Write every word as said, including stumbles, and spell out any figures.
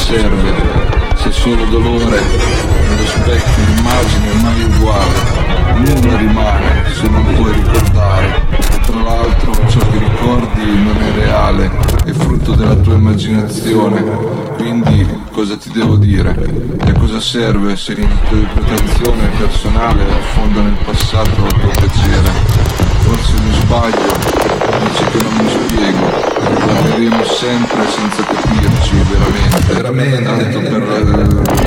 serve? Se solo dolore, nello specchio l'immagine è mai uguale. Nulla rimane se non puoi ricordare. Tra l'altro ciò che ricordi non è reale, è frutto della tua immaginazione. Quindi cosa ti devo dire? E a cosa serve se l'interpretazione personale affonda nel passato a tuo piacere? Forse mi sbaglio, dici che non mi spiego. Ricorderemo sempre senza capirci veramente. Veramente, tanto per